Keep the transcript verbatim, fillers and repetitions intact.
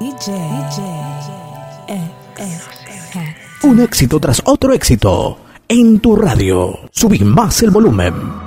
Un éxito tras otro éxito en tu radio. Subí más el volumen.